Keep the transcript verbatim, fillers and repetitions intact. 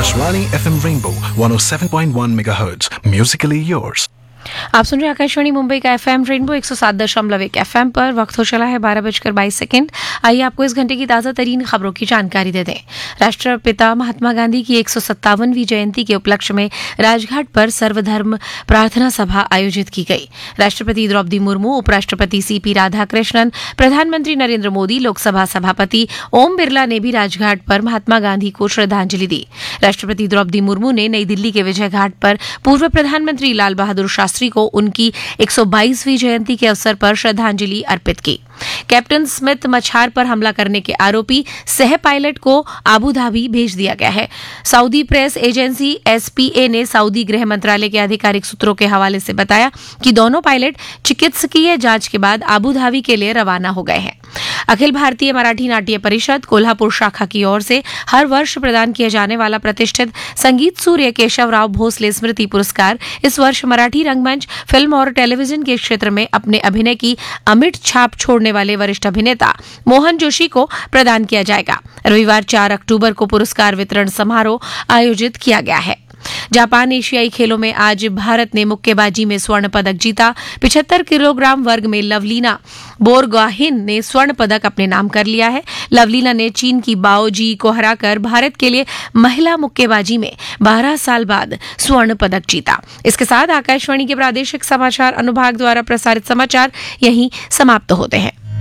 Akashvani F M Rainbow one oh seven point one megahertz. Musically yours. आप सुन रहे हैं आकाशवाणी मुंबई का एफएम रेनबो एक सौ सात दशमलव एक एफएम पर। वक्त हो चला है बारह बजकर बाईस सेकंड। आइए आपको इस घंटे की ताज़ा तरीन खबरों की जानकारी दे दें। राष्ट्रपिता महात्मा गांधी की एक सौ सत्तावनवीं जयंती के उपलक्ष्य में राजघाट पर सर्वधर्म प्रार्थना सभा आयोजित की गई। राष्ट्रपति द्रौपदी मुर्मू, उपराष्ट्रपति सीपी राधाकृष्णन, प्रधानमंत्री नरेंद्र मोदी, लोकसभा सभापति ओम बिरला ने भी राजघाट पर महात्मा गांधी को श्रद्धांजलि दी। राष्ट्रपति द्रौपदी मुर्मू ने नई दिल्ली के विजय घाट पर पूर्व प्रधानमंत्री लाल बहादुर शास्त्री को उनकी एक सौ बाईसवीं जयंती के अवसर पर श्रद्धांजलि अर्पित की। कैप्टन स्मिथ मछार पर हमला करने के आरोपी सह पायलट को आबू धाबी भेज दिया गया है। सऊदी प्रेस एजेंसी एसपीए ने सऊदी गृह मंत्रालय के आधिकारिक सूत्रों के हवाले से बताया कि दोनों पायलट चिकित्सकीय जांच के बाद आबू धाबी के लिए रवाना हो गए हैं। अखिल भारतीय मराठी नाट्य परिषद कोल्हापुर शाखा की ओर से हर वर्ष प्रदान किया जाने वाला प्रतिष्ठित संगीत सूर्य केशवराव भोसले स्मृति पुरस्कार इस वर्ष मराठी रंगमंच, फिल्म और टेलीविजन के क्षेत्र में अपने अभिनय की अमिट छाप छोड़ने वाले वरिष्ठ अभिनेता मोहन जोशी को प्रदान किया जाएगा। रविवार चार अक्टूबर को पुरस्कार वितरण समारोह आयोजित किया गया है। जापान एशियाई खेलों में आज भारत ने मुक्केबाजी में स्वर्ण पदक जीता। पिछहत्तर किलोग्राम वर्ग में लवलीना बोरगोहाइन ने स्वर्ण पदक अपने नाम कर लिया है। लवलीना ने चीन की बाओ जी को हराकर भारत के लिए महिला मुक्केबाजी में बारह साल बाद स्वर्ण पदक जीता। इसके साथ आकाशवाणी के प्रादेशिक समाचार अनुभाग द्वारा प्रसारित समाचार यहीं समाप्त होते हैं।